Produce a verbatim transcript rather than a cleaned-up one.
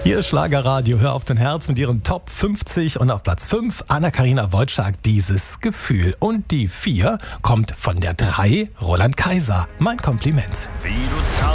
Hier ist Schlagerradio, hör auf dein Herz mit ihren Top fünfzig und auf Platz fünf Anna-Karina Wojcik, dieses Gefühl. Und die vier kommt von der drei Roland Kaiser. Mein Kompliment. Wie du